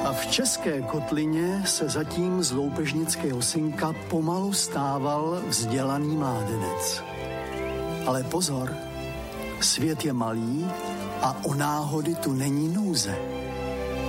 A v české kotlině se zatím z loupežnického synka pomalu stával vzdělaný mládenec. Ale pozor, svět je malý a o náhody tu není nouze.